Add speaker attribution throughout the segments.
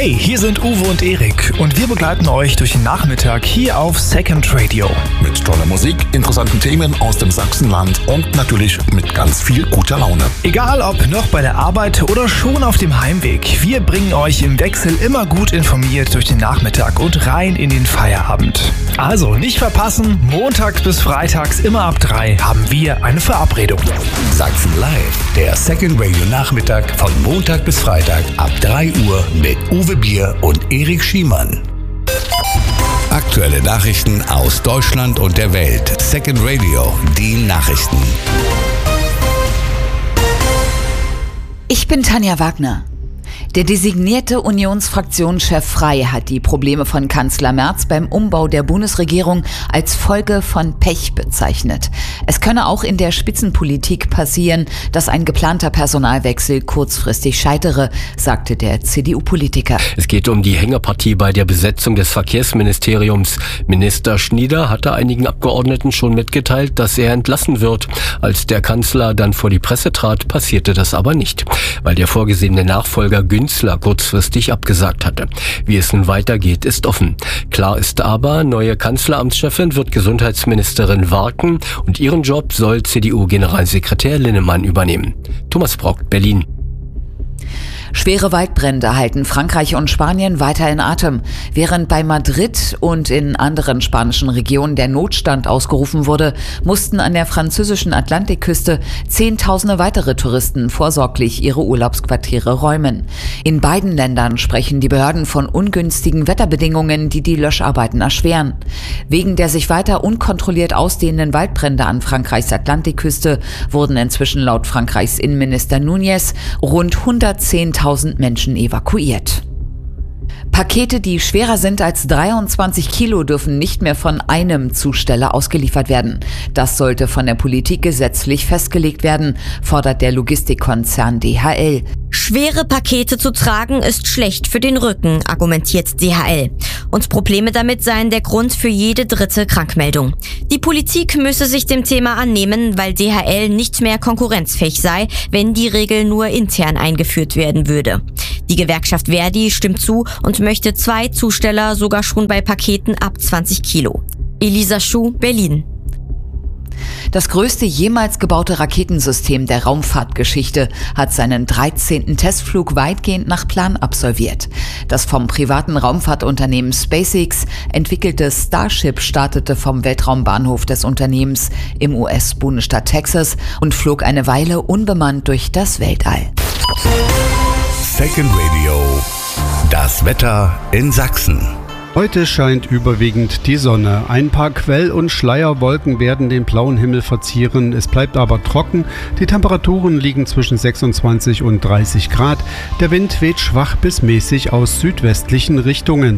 Speaker 1: Hey, hier sind Uwe und Erik und wir begleiten euch durch den Nachmittag hier auf Second Radio.
Speaker 2: Mit toller Musik, interessanten Themen aus dem Sachsenland und natürlich mit ganz viel guter Laune.
Speaker 1: Egal ob noch bei der Arbeit oder schon auf dem Heimweg, wir bringen euch im Wechsel immer gut informiert durch den Nachmittag und rein in den Feierabend. Also nicht verpassen, montags bis freitags immer ab 3 haben wir eine Verabredung.
Speaker 3: Sachsen Live, der Second Radio Nachmittag von Montag bis Freitag ab 3 Uhr mit Uwe Bier und Erik Schiemann. Aktuelle Nachrichten aus Deutschland und der Welt. Second Radio, die Nachrichten.
Speaker 4: Ich bin Tanja Wagner. Der designierte Unionsfraktionschef Frey hat die Probleme von Kanzler Merz beim Umbau der Bundesregierung als Folge von Pech bezeichnet. Es könne auch in der Spitzenpolitik passieren, dass ein geplanter Personalwechsel kurzfristig scheitere, sagte der CDU-Politiker.
Speaker 5: Es geht um die Hängepartie bei der Besetzung des Verkehrsministeriums. Minister Schnieder hatte einigen Abgeordneten schon mitgeteilt, dass er entlassen wird. Als der Kanzler dann vor die Presse trat, passierte das aber nicht, weil der vorgesehene Nachfolger Günzler kurzfristig abgesagt hatte. Wie es nun weitergeht, ist offen. Klar ist aber, neue Kanzleramtschefin wird Gesundheitsministerin Warken und ihren Job soll CDU-Generalsekretär Linnemann übernehmen. Thomas Brock, Berlin.
Speaker 4: Schwere Waldbrände halten Frankreich und Spanien weiter in Atem. Während bei Madrid und in anderen spanischen Regionen der Notstand ausgerufen wurde, mussten an der französischen Atlantikküste Zehntausende weitere Touristen vorsorglich ihre Urlaubsquartiere räumen. In beiden Ländern sprechen die Behörden von ungünstigen Wetterbedingungen, die die Löscharbeiten erschweren. Wegen der sich weiter unkontrolliert ausdehnenden Waldbrände an Frankreichs Atlantikküste wurden inzwischen laut Frankreichs Innenminister Núñez rund 110.000 Menschen evakuiert. Pakete, die schwerer sind als 23 Kilo, dürfen nicht mehr von einem Zusteller ausgeliefert werden. Das sollte von der Politik gesetzlich festgelegt werden, fordert der Logistikkonzern DHL.
Speaker 6: Schwere Pakete zu tragen ist schlecht für den Rücken, argumentiert DHL. Und Probleme damit seien der Grund für jede dritte Krankmeldung. Die Politik müsse sich dem Thema annehmen, weil DHL nicht mehr konkurrenzfähig sei, wenn die Regel nur intern eingeführt werden würde. Die Gewerkschaft Verdi stimmt zu und möchte 2 Zusteller sogar schon bei Paketen ab 20 Kilo. Elisa Schuh, Berlin.
Speaker 4: Das größte jemals gebaute Raketensystem der Raumfahrtgeschichte hat seinen 13. Testflug weitgehend nach Plan absolviert. Das vom privaten Raumfahrtunternehmen SpaceX entwickelte Starship startete vom Weltraumbahnhof des Unternehmens im US-Bundesstaat Texas und flog eine Weile unbemannt durch das Weltall.
Speaker 3: Second Radio, das Wetter in Sachsen.
Speaker 7: Heute scheint überwiegend die Sonne. Ein paar Quell- und Schleierwolken werden den blauen Himmel verzieren. Es bleibt aber trocken. Die Temperaturen liegen zwischen 26 und 30 Grad. Der Wind weht schwach bis mäßig aus südwestlichen Richtungen.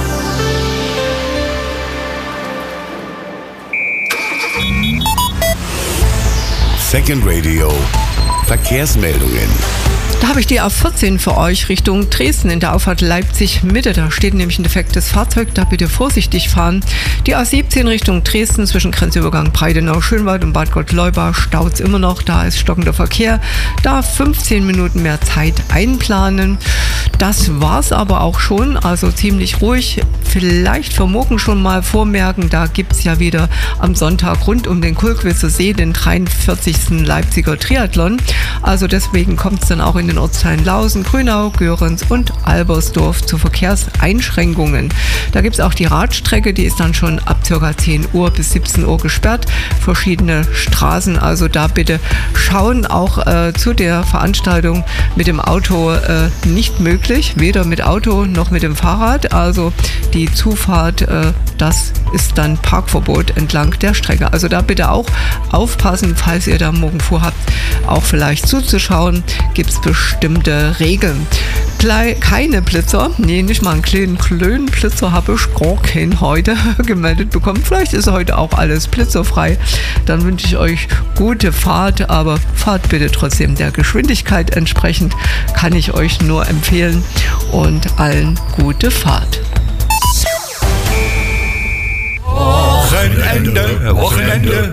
Speaker 3: Second Radio, Verkehrsmeldungen.
Speaker 8: Da habe ich die A14 für euch Richtung Dresden in der Auffahrt Leipzig-Mitte. Da steht nämlich ein defektes Fahrzeug, da bitte vorsichtig fahren. Die A17 Richtung Dresden zwischen Grenzübergang Breidenau-Schönwald und Bad Gottleuba staut's immer noch. Da ist stockender Verkehr. Da 15 Minuten mehr Zeit einplanen. Das war's aber auch schon, also ziemlich ruhig. Vielleicht für morgen schon mal vormerken, da gibt's ja wieder am Sonntag rund um den Kulkwitzer See den 43. Leipziger Triathlon. Also deswegen kommt's dann auch in den Ortsteilen Lausen, Grünau, Göhrens und Albersdorf zu Verkehrseinschränkungen. Da gibt es auch die Radstrecke, die ist dann schon ab ca. 10 Uhr bis 17 Uhr gesperrt. Verschiedene Straßen, also da bitte schauen. Auch zu der Veranstaltung mit dem Auto nicht möglich, weder mit Auto noch mit dem Fahrrad. Also die Zufahrt, das ist dann Parkverbot entlang der Strecke. Also da bitte auch aufpassen, falls ihr da morgen vorhabt, auch vielleicht zuzuschauen, gibt es bestimmte Regeln. Keine Blitzer, nee, nicht mal einen kleinen Blitzer habe ich gar keinen heute gemeldet bekommen. Vielleicht ist heute auch alles blitzerfrei. Dann wünsche ich euch gute Fahrt, aber fahrt bitte trotzdem der Geschwindigkeit entsprechend, kann ich euch nur empfehlen und allen gute Fahrt.
Speaker 3: Wochenende.